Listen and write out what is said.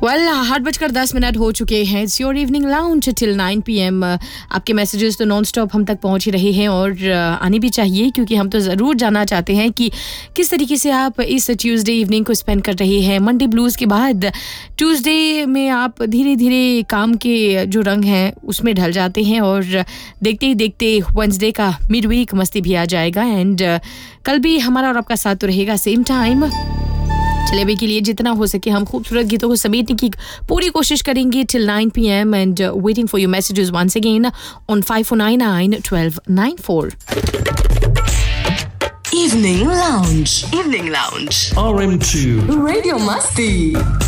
Well 8:10 हो चुके हैं. It's your evening lounge till 9 PM. आपके मैसेजेस तो नॉन स्टॉप हम तक पहुंच ही रहे हैं और आने भी चाहिए, क्योंकि हम तो ज़रूर जानना चाहते हैं कि किस तरीके से आप इस ट्यूसडे इवनिंग को स्पेंड कर रहे हैं. मंडे ब्लूज़ के बाद ट्यूसडे में आप धीरे धीरे काम के जो रंग हैं उसमें ढल जाते हैं और देखते ही देखते वेडनेसडे का मिड वीक मस्ती भी आ जाएगा. एंड कल भी हमारा और आपका साथ तो रहेगा सेम टाइम. चलेबे के लिए जितना हो सके हम खूबसूरत गीतों को समेटने की पूरी कोशिश करेंगे till 9 PM and waiting for your messages once again on 54991294. Evening Lounge. Evening Lounge. RM2. Radio Masti.